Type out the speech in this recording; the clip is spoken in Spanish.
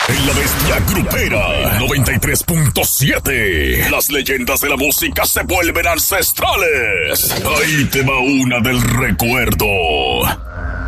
En La Bestia Grupera 93.7. Las leyendas de la música se vuelven ancestrales. Ahí te va una del recuerdo.